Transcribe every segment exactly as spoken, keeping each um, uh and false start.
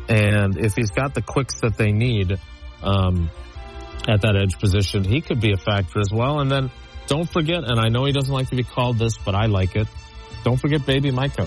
And if he's got the quicks that they need um, at that edge position, he could be a factor as well. And then don't forget, and I know he doesn't like to be called this, but I like it, don't forget baby Micah.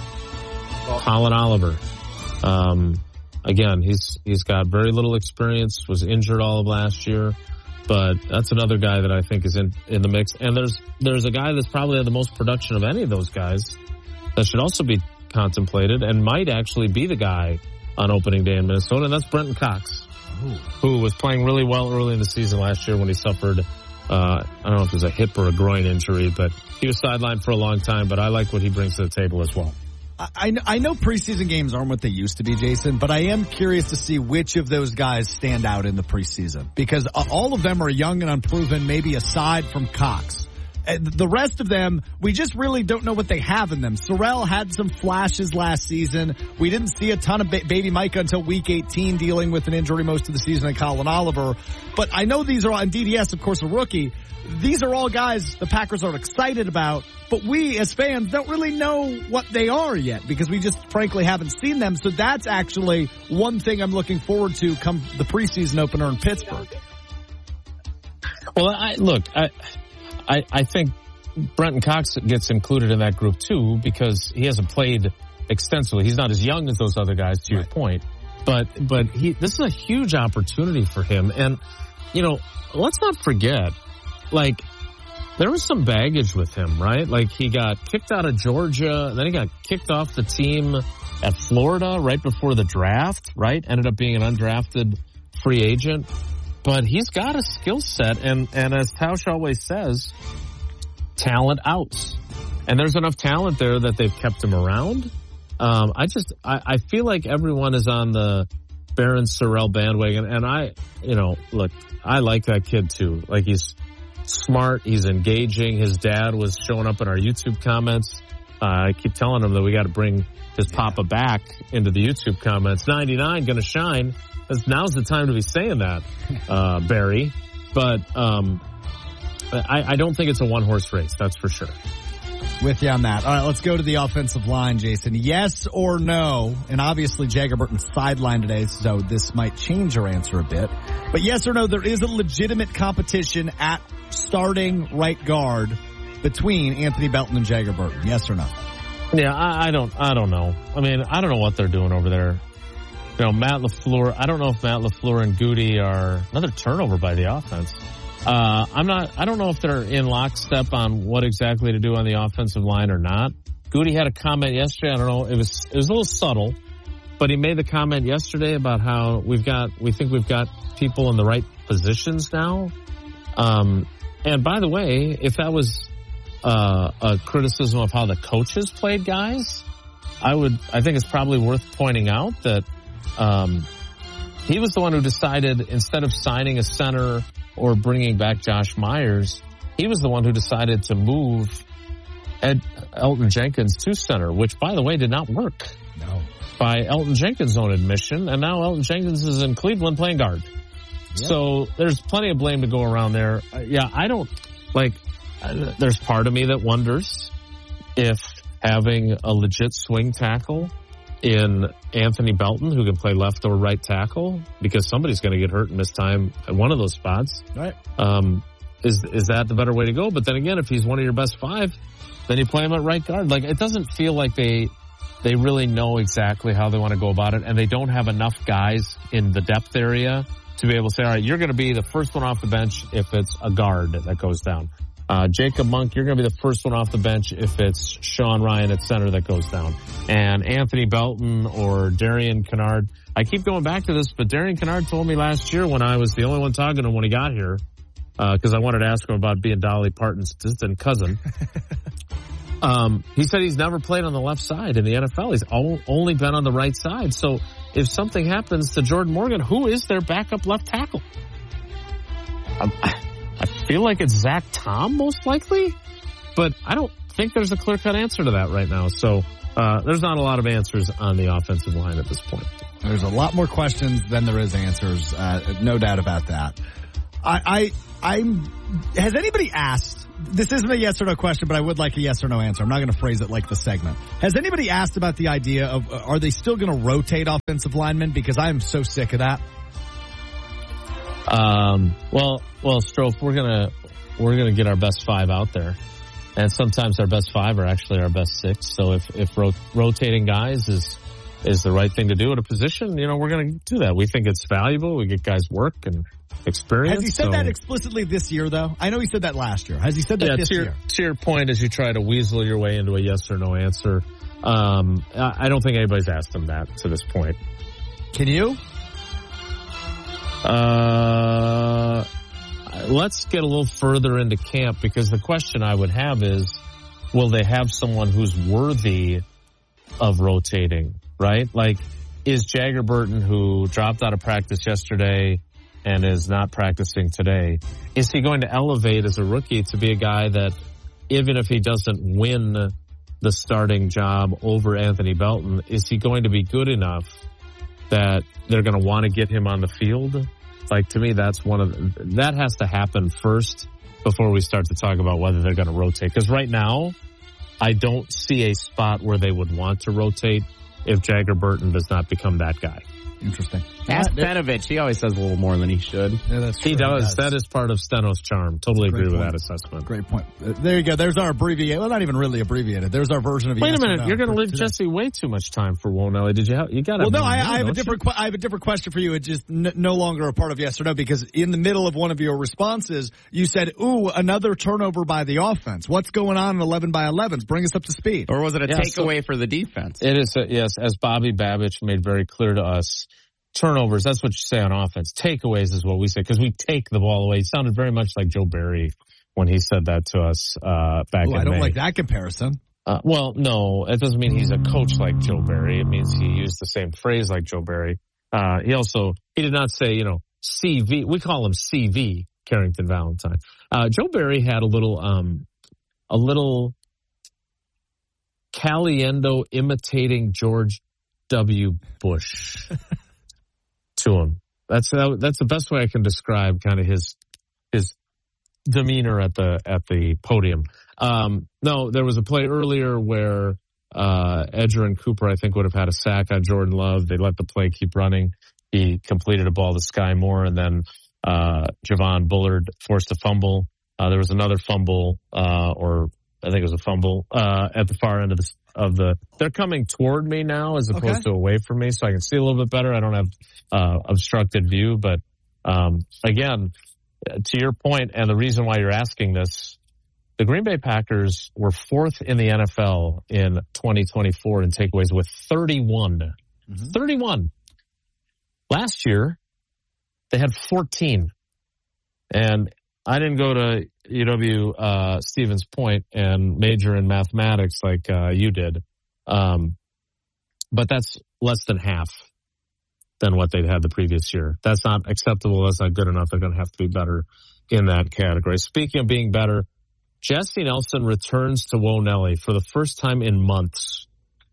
Colin Oliver. Um, again, he's he's got very little experience, was injured all of last year. But that's another guy that I think is in, in the mix. And there's there's a guy that's probably had the most production of any of those guys that should also be contemplated and might actually be the guy on opening day in Minnesota, and that's Brenton Cox, Ooh. who was playing really well early in the season last year when he suffered, uh, I don't know if it was a hip or a groin injury, but he was sidelined for a long time, but I like what he brings to the table as well. I, I know preseason games aren't what they used to be, Jason, but I am curious to see which of those guys stand out in the preseason because all of them are young and unproven, maybe aside from Cox. The rest of them, we just really don't know what they have in them. Sorrell had some flashes last season. We didn't see a ton of ba- baby Micah until week eighteen dealing with an injury most of the season in Colin Oliver. But I know these are all, and D D S, of course, a rookie. These are all guys the Packers are excited about, but we as fans don't really know what they are yet because we just frankly haven't seen them. So that's actually one thing I'm looking forward to come the preseason opener in Pittsburgh. Well, I, look, I, I, I think Brenton Cox gets included in that group too because he hasn't played extensively. He's not as young as those other guys, to right. your point. But but he this is a huge opportunity for him. And, you know, let's not forget, like, there was some baggage with him, right? Like, he got kicked out of Georgia, and then he got kicked off the team at Florida right before the draft, right? Ended up being an undrafted free agent. But he's got a skill set, and, and as Tausch always says, talent outs. And there's enough talent there that they've kept him around. Um, I just, I, I feel like everyone is on the Barron Sorrell bandwagon, and I, you know, look, I like that kid too. Like, he's smart, he's engaging. His dad was showing up in our YouTube comments. Uh, I keep telling him that we got to bring his papa back into the YouTube comments. ninety-nine gonna shine. Now's the time to be saying that, uh, Barry. But um, I, I don't think it's a one-horse race, that's for sure. With you on that. All right, let's go to the offensive line, Jason. Yes or no? And obviously, Jagger Burton's sidelined today, so this might change your answer a bit. But yes or no, there is a legitimate competition at starting right guard between Anthony Belton and Jagger Burton. Yes or no? Yeah, I, I don't. I don't know. I mean, I don't know what they're doing over there. You know, Matt LaFleur, I don't know if Matt LaFleur and Goody are another turnover by the offense. Uh, I'm not, I don't know if they're in lockstep on what exactly to do on the offensive line or not. Goody had a comment yesterday. I don't know. It was, it was a little subtle, but he made the comment yesterday about how we've got, we think we've got people in the right positions now. Um, and by the way, if that was, uh, a criticism of how the coaches played guys, I would, I think it's probably worth pointing out that Um, he was the one who decided instead of signing a center or bringing back Josh Myers, he was the one who decided to move Ed Elton Jenkins to center, which, by the way, did not work. No. By Elton Jenkins' own admission, and now Elton Jenkins is in Cleveland playing guard. Yep. So there's plenty of blame to go around there. Uh, yeah, I don't, like, uh, there's part of me that wonders if having a legit swing tackle in Anthony Belton, who can play left or right tackle, because somebody's going to get hurt and miss time at one of those spots. Right. Um, is is that the better way to go? But then again, if he's one of your best five, then you play him at right guard. Like, it doesn't feel like they they really know exactly how they want to go about it, and they don't have enough guys in the depth area to be able to say, all right, you're going to be the first one off the bench if it's a guard that goes down. Uh, Jacob Monk, you're going to be the first one off the bench if it's Sean Ryan at center that goes down. And Anthony Belton or Darian Kennard. I keep going back to this, but Darian Kennard told me last year when I was the only one talking to him when he got here, because uh, I wanted to ask him about being Dolly Parton's distant cousin. um, he said he's never played on the left side in the N F L. He's only been on the right side. So if something happens to Jordan Morgan, who is their backup left tackle? Um, I feel like it's Zach Tom, most likely, but I don't think there's a clear-cut answer to that right now. So uh, there's not a lot of answers on the offensive line at this point. There's a lot more questions than there is answers, uh, no doubt about that. I, I, I'm. Has anybody asked this isn't a yes or no question, but I would like a yes or no answer. I'm not going to phrase it like the segment. Has anybody asked about the idea of, uh, are they still going to rotate offensive linemen? Because I am so sick of that. Um, well, well, Strofe, we're going to, we're going to get our best five out there. And sometimes our best five are actually our best six. So if, if ro- rotating guys is, is the right thing to do at a position, you know, we're going to do that. We think it's valuable. We get guys work and experience. Has he said so. that explicitly this year, though? I know he said that last year. Has he said that yeah, this to your, year? To your point, as you try to weasel your way into a yes or no answer, um, I, I don't think anybody's asked him that to this point. Can you? Uh, let's get a little further into camp, because the question I would have is, will they have someone who's worthy of rotating, right? Like, is Jagger Burton, who dropped out of practice yesterday and is not practicing today, is he going to elevate as a rookie to be a guy that, even if he doesn't win the starting job over Anthony Belton, is he going to be good enough that they're going to want to get him on the field? Like, to me, that's one of the, that has to happen first before we start to talk about whether they're going to rotate. Because right now, I don't see a spot where they would want to rotate if Jagger Burton does not become that guy. Interesting. Ask Penovich. He always says a little more than he should. Yeah, that's true. He does. He does. That is part of Steno's charm. Totally agree point. with that assessment. Great point. Uh, there you go. There's our abbreviated. Well, not even really abbreviated. There's our version of Wait yes a minute. no You're going to leave today. Jesse way too much time for Wonelli. Did you? Have, you got to. Well, no. I, know, I have a don't different. you? Que- I have a different question for you. It's just n- no longer a part of yes or no, because in the middle of one of your responses, you said, "Ooh, another turnover by the offense. What's going on in eleven by elevens? Bring us up to speed." Or was it a Yeah, takeaway so- for the defense? It is, a, yes, as Bobby Babich made very clear to us, turnovers, that's what you say on offense. Takeaways is what we say, because we take the ball away. It sounded very much like Joe Barry when he said that to us uh, back Ooh, in I don't May. like that comparison. Uh, well, no, it doesn't mean he's a coach like Joe Barry. It means he used the same phrase like Joe Barry. Uh, he also, he did not say, you know, C V. We call him C V, Carrington Valentine. Uh, Joe Barry had a little, um, a little Caliendo imitating George W. Bush to him. That's that's the best way I can describe kind of his his demeanor at the at the podium. Um, no, there was a play earlier where uh, Edger and Cooper, I think, would have had a sack on Jordan Love. They let the play keep running. He completed a ball to Sky Moore, and then uh, Javon Bullard forced a fumble. Uh, there was another fumble, uh, or I think it was a fumble uh, at the far end of the of the. They're coming toward me now as opposed Okay. to away from me, so I can see a little bit better. I don't have uh, obstructed view, but um, again, to your point, and the reason why you're asking this, the Green Bay Packers were fourth in the N F L in twenty twenty-four in takeaways with thirty-one. Mm-hmm. thirty-one. Last year, they had fourteen. And I didn't go to U W uh, Stevens Point and major in mathematics like uh, you did. Um, but that's less than half than what they'd had the previous year. That's not acceptable. That's not good enough. They're going to have to be better in that category. Speaking of being better, Jesse Nelson returns to Wonelli for the first time in months.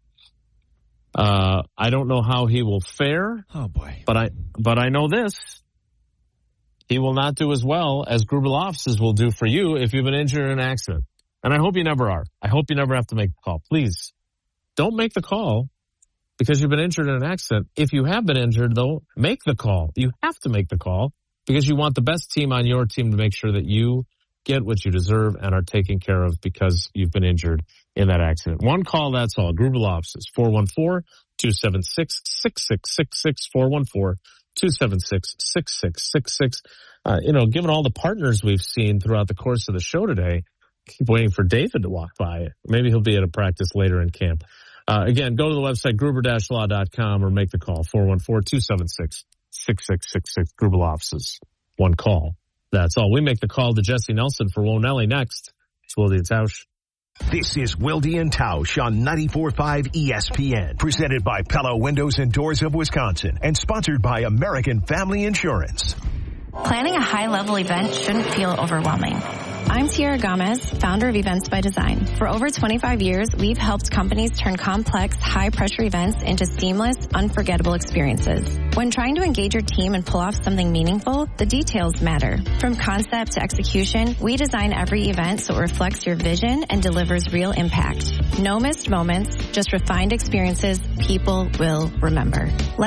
Uh, I don't know how he will fare. Oh boy! But I, but I know this. He will not do as well as Gruber Offices will do for you if you've been injured in an accident. And I hope you never are. I hope you never have to make the call. Please don't make the call because you've been injured in an accident. If you have been injured, though, make the call. You have to make the call because you want the best team on your team to make sure that you get what you deserve and are taken care of because you've been injured in that accident. One call, that's all. Gruber Offices, four one four, two seven six, six six six six, four one four, two seven six, six six six six. Uh, you know, given all the partners we've seen throughout the course of the show today, keep waiting for David to walk by. Maybe he'll be at a practice later in camp. Uh, again, go to the website, gruber dash law dot com, or make the call, four one four, two seven six, six six six six, Gruber Offices. One call. That's all. We make the call to Jesse Nelson for Wonelli next. It's Wilde and Tausch. This is Wilde and Tausch on ninety-four point five E S P N, presented by Pella Windows and Doors of Wisconsin, and sponsored by American Family Insurance. Planning a high-level event shouldn't feel overwhelming. I'm Tiara Gomez, founder of Events by Design. For over twenty-five years, we've helped companies turn complex, high-pressure events into seamless, unforgettable experiences. When trying to engage your team and pull off something meaningful, the details matter. From concept to execution, we design every event so it reflects your vision and delivers real impact. No missed moments, just refined experiences people will remember. Let